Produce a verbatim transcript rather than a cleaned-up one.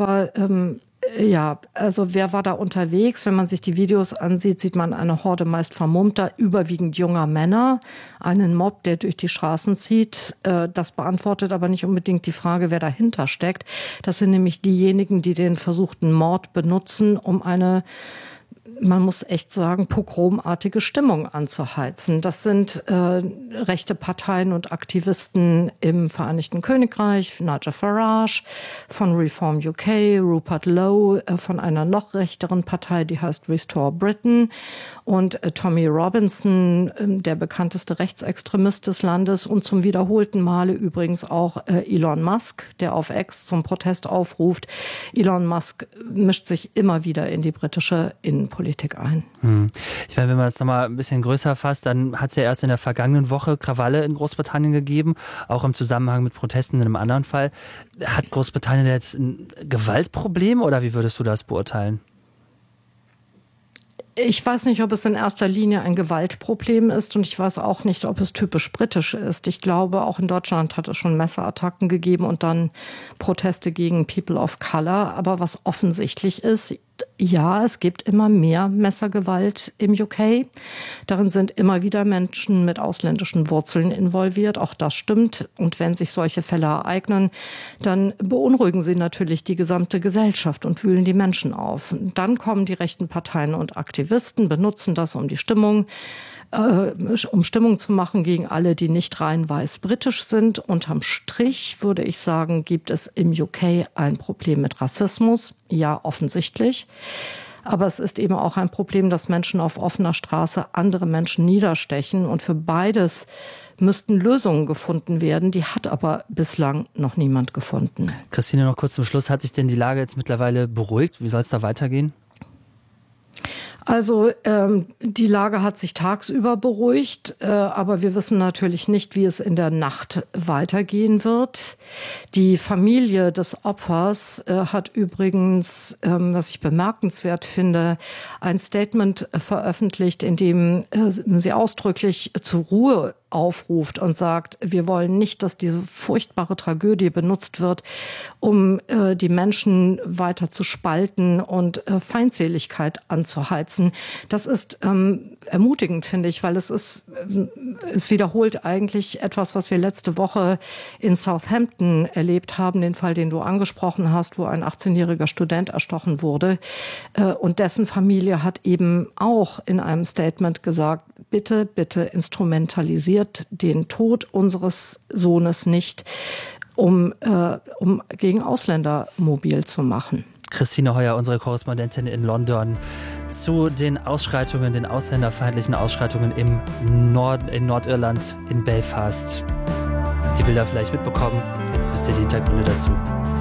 aber ähm, ja, also wer war da unterwegs? Wenn man sich die Videos ansieht, sieht man eine Horde meist vermummter, überwiegend junger Männer, einen Mob, der durch die Straßen zieht. Das beantwortet aber nicht unbedingt die Frage, wer dahinter steckt. Das sind nämlich diejenigen, die den versuchten Mord benutzen, um eine, man muss echt sagen, pogromartige Stimmung anzuheizen. Das sind äh, rechte Parteien und Aktivisten im Vereinigten Königreich, Nigel Farage von Reform U K, Rupert Lowe äh, von einer noch rechteren Partei, die heißt Restore Britain, und äh, Tommy Robinson, äh, der bekannteste Rechtsextremist des Landes, und zum wiederholten Male übrigens auch äh, Elon Musk, der auf X zum Protest aufruft. Elon Musk mischt sich immer wieder in die britische Innenpolitik ein. Hm. Ich meine, wenn man das nochmal ein bisschen größer fasst, dann hat es ja erst in der vergangenen Woche Krawalle in Großbritannien gegeben, auch im Zusammenhang mit Protesten in einem anderen Fall. Hat Großbritannien jetzt ein Gewaltproblem oder wie würdest du das beurteilen? Ich weiß nicht, ob es in erster Linie ein Gewaltproblem ist und ich weiß auch nicht, ob es typisch britisch ist. Ich glaube, auch in Deutschland hat es schon Messerattacken gegeben und dann Proteste gegen People of Color. Aber was offensichtlich ist, ja, es gibt immer mehr Messergewalt im U K. Darin sind immer wieder Menschen mit ausländischen Wurzeln involviert. Auch das stimmt. Und wenn sich solche Fälle ereignen, dann beunruhigen sie natürlich die gesamte Gesellschaft und wühlen die Menschen auf. Dann kommen die rechten Parteien und Aktivisten, benutzen das, um die Stimmung um Stimmung zu machen gegen alle, die nicht rein weiß britisch sind. Unterm Strich würde ich sagen, gibt es im U K ein Problem mit Rassismus. Ja, offensichtlich. Aber es ist eben auch ein Problem, dass Menschen auf offener Straße andere Menschen niederstechen. Und für beides müssten Lösungen gefunden werden. Die hat aber bislang noch niemand gefunden. Christine, noch kurz zum Schluss. Hat sich denn die Lage jetzt mittlerweile beruhigt? Wie soll es da weitergehen? Also ähm, die Lage hat sich tagsüber beruhigt, äh, aber wir wissen natürlich nicht, wie es in der Nacht weitergehen wird. Die Familie des Opfers äh, hat übrigens, ähm, was ich bemerkenswert finde, ein Statement äh, veröffentlicht, in dem äh, sie ausdrücklich zur Ruhe aufruft und sagt, wir wollen nicht, dass diese furchtbare Tragödie benutzt wird, um äh, die Menschen weiter zu spalten und äh, Feindseligkeit anzuheizen. Das ist ähm, ermutigend, finde ich, weil es ist, äh, es wiederholt eigentlich etwas, was wir letzte Woche in Southampton erlebt haben, den Fall, den du angesprochen hast, wo ein achtzehnjähriger Student erstochen wurde. Äh, und dessen Familie hat eben auch in einem Statement gesagt, bitte, bitte instrumentalisiert den Tod unseres Sohnes nicht, um, äh, um gegen Ausländer mobil zu machen. Christine Heuer, unsere Korrespondentin in London, zu den Ausschreitungen, den ausländerfeindlichen Ausschreitungen im Nord, in Nordirland, in Belfast. Die Bilder vielleicht mitbekommen, jetzt wisst ihr die Hintergründe dazu.